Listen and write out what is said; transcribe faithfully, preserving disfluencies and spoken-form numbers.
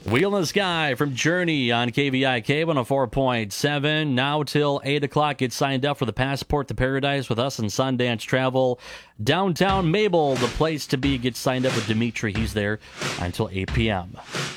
Wheel in the Sky from Journey on K V I K one oh four point seven. Now till eight o'clock. Get signed up for the Passport to Paradise with us and Sundance Travel. Downtown Mabel, the place to be. Get signed up with Dimitri. He's there until eight p.m.